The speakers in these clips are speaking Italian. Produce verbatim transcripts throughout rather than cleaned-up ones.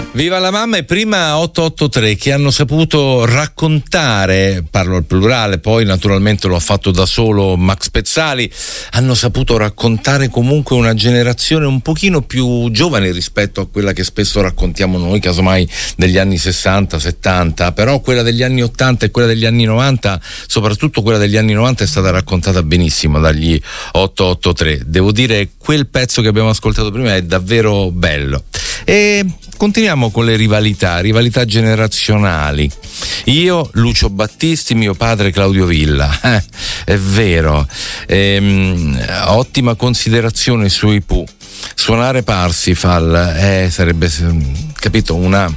Viva la mamma e prima otto otto tre che hanno saputo raccontare, parlo al plurale, poi naturalmente lo ha fatto da solo Max Pezzali, hanno saputo raccontare comunque una generazione un pochino più giovane rispetto a quella che spesso raccontiamo noi, casomai degli anni sessanta settanta, però quella degli anni ottanta e quella degli anni novanta, soprattutto quella degli anni novanta, è stata raccontata benissimo dagli otto otto tre. Devo dire, quel pezzo che abbiamo ascoltato prima è davvero bello. E continuiamo con le rivalità, rivalità generazionali. Io, Lucio Battisti, mio padre Claudio Villa. Eh, è vero. Ehm, ottima considerazione sui Pooh. Suonare Parsifal eh, sarebbe, capito, una...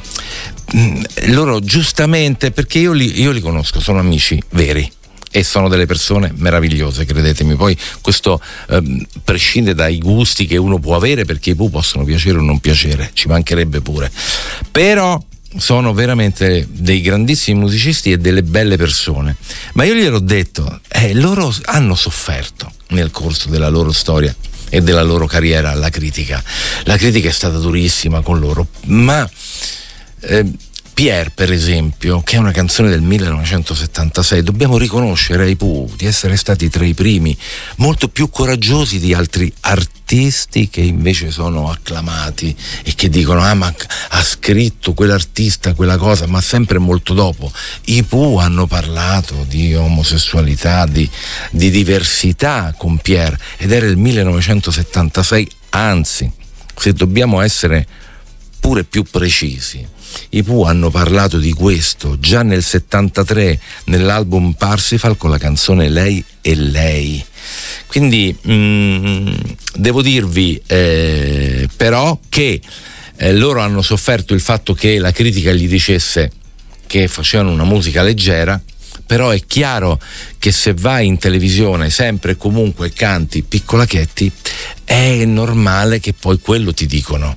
Loro giustamente, perché io li, io li conosco, sono amici veri. E sono delle persone meravigliose, credetemi. Poi questo ehm, prescinde dai gusti che uno può avere, perché i Pooh possono piacere o non piacere, ci mancherebbe pure. Però sono veramente dei grandissimi musicisti e delle belle persone. Ma io gliel'ho detto, eh, loro hanno sofferto nel corso della loro storia e della loro carriera alla critica. La critica è stata durissima con loro, ma... Eh, Pierre, per esempio, che è una canzone del millenovecentosettantasei, dobbiamo riconoscere ai Pooh di essere stati tra i primi, molto più coraggiosi di altri artisti che invece sono acclamati e che dicono ah ma ha scritto quell'artista quella cosa, ma sempre molto dopo. I Pooh hanno parlato di omosessualità, di, di diversità con Pierre, ed era il millenovecentosettantasei, anzi, se dobbiamo essere pure più precisi, i Pooh hanno parlato di questo già nel settantatré nell'album Parsifal con la canzone Lei e Lei. Quindi mh, devo dirvi eh, però che eh, loro hanno sofferto il fatto che la critica gli dicesse che facevano una musica leggera, però è chiaro che se vai in televisione sempre e comunque canti Piccolachetti è normale che poi quello ti dicono.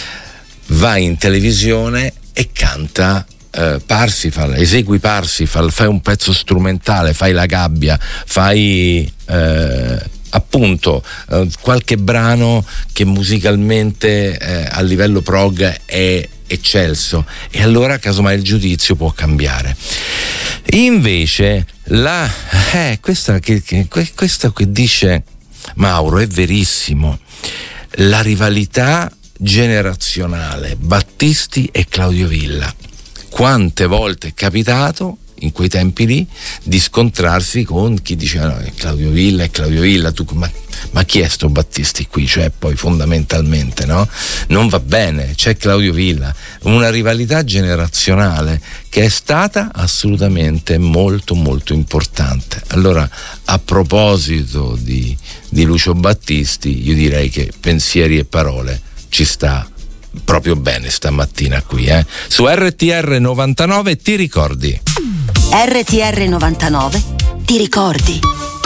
Vai in televisione e canta eh, Parsifal, esegui Parsifal, fai un pezzo strumentale, fai La gabbia, fai eh, appunto eh, qualche brano che musicalmente eh, a livello prog è eccelso, e allora casomai il giudizio può cambiare. Invece la eh, questa che, che questa che dice Mauro è verissimo, la rivalità generazionale Battisti e Claudio Villa. Quante volte è capitato in quei tempi lì di scontrarsi con chi diceva no, è Claudio Villa, è Claudio Villa, tu ma, ma chi è sto Battisti qui? Cioè poi fondamentalmente no? Non va bene, c'è Claudio Villa, una rivalità generazionale che è stata assolutamente molto molto importante. Allora, a proposito di, di Lucio Battisti, io direi che pensieri e parole ci sta proprio bene stamattina qui, eh? Su R T R novantanove ti ricordi? R T R novantanove ti ricordi?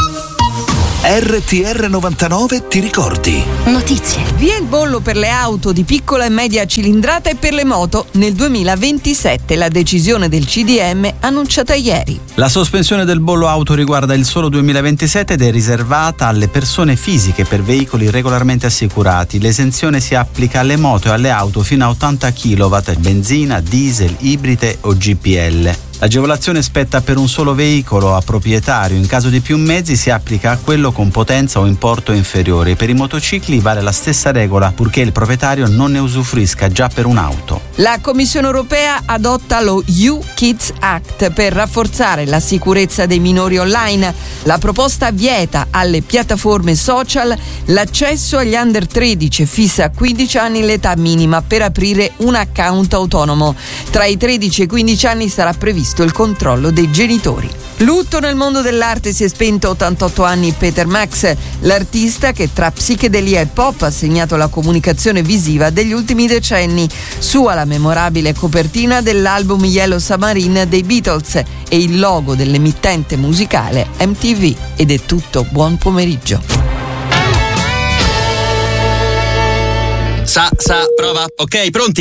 R T R novantanove ti ricordi? Notizie. Via il bollo per le auto di piccola e media cilindrata e per le moto nel duemilaventisette, la decisione del C D M annunciata ieri. La sospensione del bollo auto riguarda il solo duemilaventisette ed è riservata alle persone fisiche per veicoli regolarmente assicurati. L'esenzione si applica alle moto e alle auto fino a ottanta chilowatt, benzina, diesel, ibride o G P L. L'agevolazione spetta per un solo veicolo a proprietario, in caso di più mezzi si applica a quello con potenza o importo inferiore. Per i motocicli vale la stessa regola, purché il proprietario non ne usufruisca già per un'auto. La Commissione europea adotta lo U Kids Act per rafforzare la sicurezza dei minori online. La proposta vieta alle piattaforme social l'accesso agli under tredici e fissa a quindici anni l'età minima per aprire un account autonomo. Tra i tredici e i quindici anni sarà previsto il controllo dei genitori. Lutto nel mondo dell'arte, si è spento a ottantotto anni Peter Max, l'artista che tra psichedelia e pop ha segnato la comunicazione visiva degli ultimi decenni. Sua la memorabile copertina dell'album Yellow Submarine dei Beatles e il logo dell'emittente musicale M T V. Ed è tutto, buon pomeriggio. Sa, sa, prova, ok, pronti?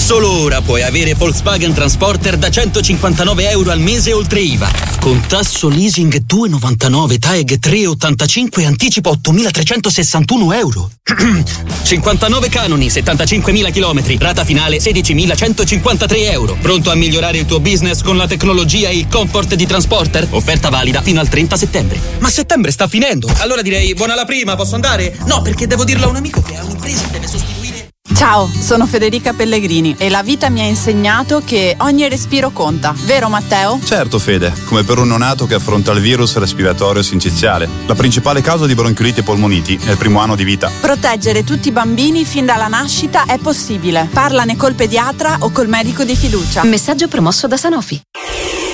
Solo ora puoi avere Volkswagen Transporter da centocinquantanove euro al mese oltre I V A. Con tasso leasing due virgola novantanove, T A E G tre virgola ottantacinque e anticipo ottomilatrecentosessantuno euro. cinquantanove canoni, settantacinquemila chilometri, rata finale sedicimilacentocinquantatré euro. Pronto a migliorare il tuo business con la tecnologia e il comfort di Transporter? Offerta valida fino al trenta settembre. Ma settembre sta finendo. Allora direi buona la prima, posso andare? No, perché devo dirlo a un amico che ha un'impresa e deve sostituire. Ciao, sono Federica Pellegrini e la vita mi ha insegnato che ogni respiro conta. Vero Matteo? Certo Fede, come per un neonato che affronta il virus respiratorio sinciziale. La principale causa di bronchiolite e polmoniti nel primo anno di vita. Proteggere tutti i bambini fin dalla nascita è possibile. Parlane col pediatra o col medico di fiducia. Messaggio promosso da Sanofi.